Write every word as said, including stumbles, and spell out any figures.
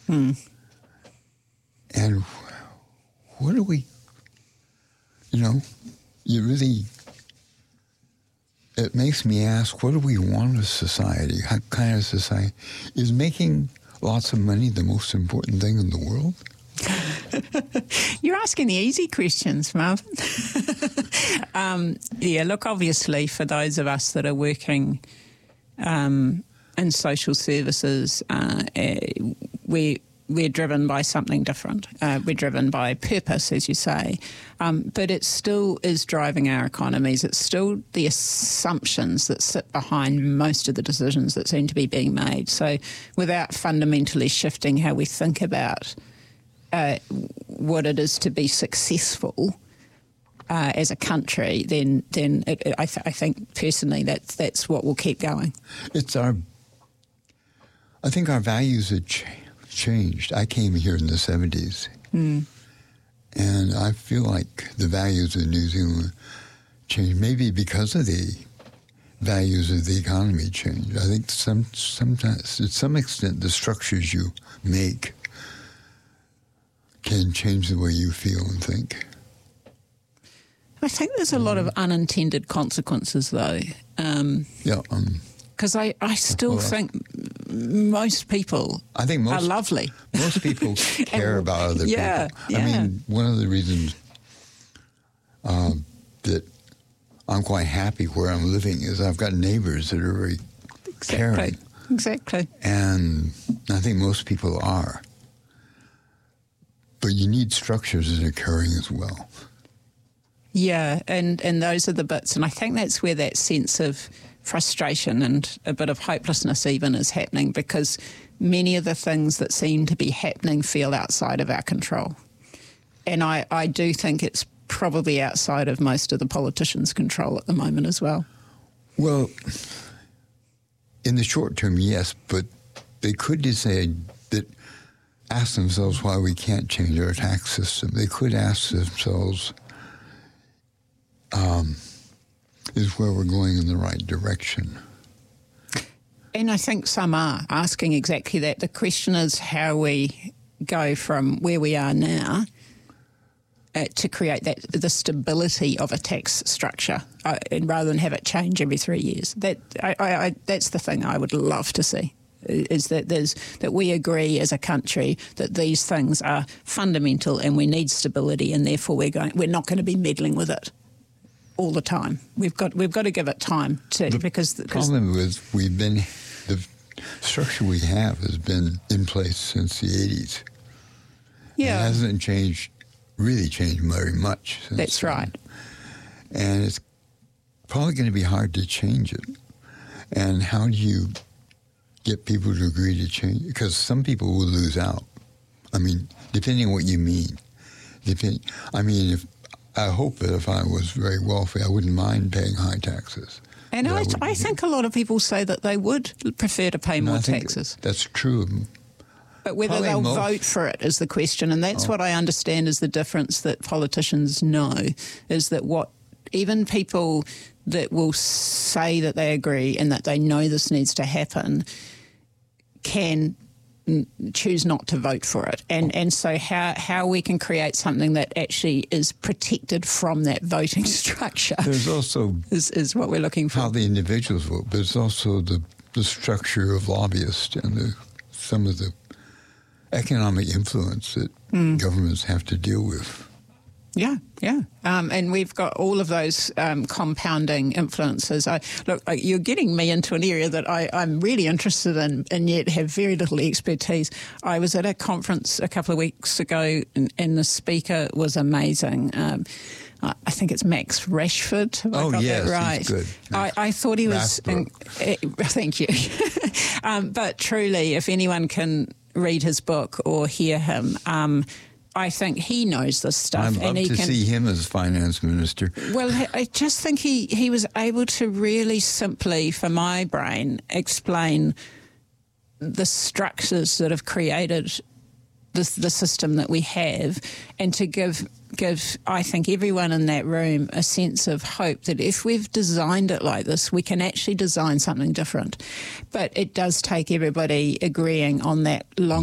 Hmm. And what do we, you know, you really, it makes me ask, what do we want as society? How kind of society? Is making lots of money the most important thing in the world? You're asking the easy questions, Marvin. um, yeah, look, obviously, for those of us that are working um, in social services, uh, uh, we we're driven by something different. Uh, we're driven by purpose, as you say, um, but it still is driving our economies. It's still the assumptions that sit behind most of the decisions that seem to be being made. So without fundamentally shifting how we think about uh, what it is to be successful uh, as a country, then then it, it, I, th- I think personally that's, that's what will keep going. It's our, I think our values have changed. changed. I came here in the seventies, mm. and I feel like the values of New Zealand changed, maybe because of the values of the economy changed. I think some sometimes, to some extent, the structures you make can change the way you feel and think. I think there's a lot of unintended consequences, though. Um, yeah. Um, Because I, I still well, think most people I think most, are lovely. Most people care and, about other yeah, people. Yeah. I mean, one of the reasons uh, that I'm quite happy where I'm living is I've got neighbors that are very exactly. caring. Exactly. And I think most people are. But you need structures that are caring as well. Yeah, and, and those are the bits. And I think that's where that sense of frustration and a bit of hopelessness even is happening, because many of the things that seem to be happening feel outside of our control. And I, I do think it's probably outside of most of the politicians' control at the moment as well. Well, in the short term, yes, but they could decide that, ask themselves why we can't change our tax system. They could ask themselves, um, is where we're going in the right direction? And I think some are asking exactly that. The question is how we go from where we are now uh, to create that the stability of a tax structure, uh, and rather than have it change every three years. That I, I, I, that's the thing I would love to see. Is that there's that we agree as a country that these things are fundamental and we need stability, and therefore we're going we're not going to be meddling with it all the time. We've got we've got to give it time to the because the problem is we've been the structure we have has been in place since the eighties. Yeah, it hasn't changed really changed very much. Since that's then. right, and it's probably going to be hard to change it. And how do you get people to agree to change? Because some people will lose out. I mean, depending on what you mean. Depend, I mean, if I hope that if I was very wealthy, I wouldn't mind paying high taxes. And I, I, I think a lot of people say that they would prefer to pay more taxes. That's true. But whether Probably they'll most. vote for it is the question. And that's oh. what I understand is the difference that politicians know, is that what even people that will say that they agree and that they know this needs to happen can choose not to vote for it. And and so how, how we can create something that actually is protected from that voting structure There's also is, is what we're looking for. How the individuals vote, but it's also the, the structure of lobbyists and the, some of the economic influence that mm. governments have to deal with. Yeah, yeah. Um, and we've got all of those um, compounding influences. I, look, you're getting me into an area that I, I'm really interested in and yet have very little expertise. I was at a conference a couple of weeks ago and, and the speaker was amazing. Um, I think it's Max Rashford. Have oh, I got yes, that right? He's good. I, I thought he was... In, uh, thank you. um, but truly, if anyone can read his book or hear him... Um, I think he knows this stuff. I'd love and he to can, see him as finance minister. Well, I just think he, he was able to really simply, for my brain, explain the structures that have created this, the system that we have, and to give, give, I think, everyone in that room a sense of hope that if we've designed it like this, we can actually design something different. But it does take everybody agreeing on that long